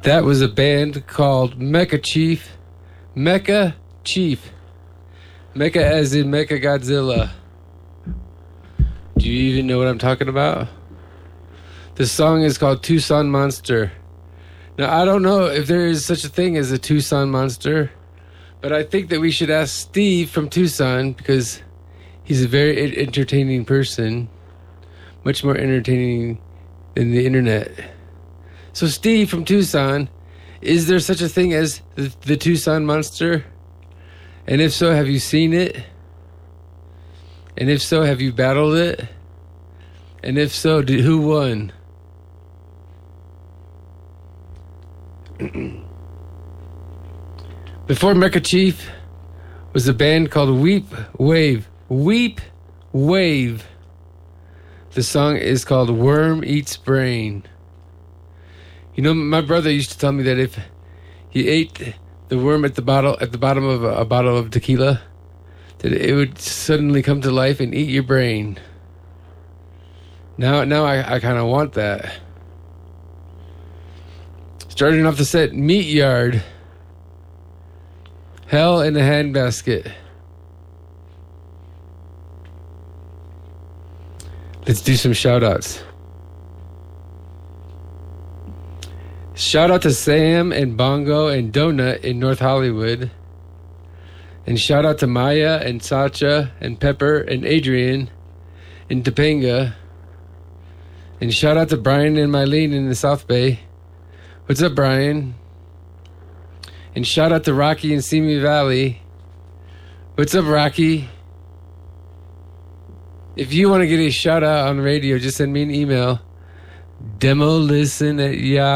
That was a band called Mecha Chief. Mecha Chief. Mecha as in Mecha Godzilla. Do you even know what I'm talking about? The song is called Tucson Monster. Now, I don't know if there is such a thing as a Tucson Monster, but I think that we should ask Steve from Tucson because he's a very entertaining person. Much more entertaining than the internet. So, Steve from Tucson, is there such a thing as the Tucson Monster? And if so, have you seen it? And if so, have you battled it? And if so, who won? Before Mecha Chief was a band called Weep Wave. Weep Wave. The song is called Worm Eats Brain. You know, my brother used to tell me that if he ate the worm at the bottom of a bottle of tequila, that it would suddenly come to life and eat your brain. Now I kind of want that. Starting off the set, Meat Yard. Hell in a Handbasket. Let's do some shout-outs. Shout out to Sam and Bongo and Donut in North Hollywood. And shout out to Maya and Sacha and Pepper and Adrian in Topanga. And shout out to Brian and Mylene in the South Bay. What's up, Brian? And shout out to Rocky in Simi Valley. What's up, Rocky? If you want to get a shout out on the radio, just send me an email. Demolisten@yahoo.com.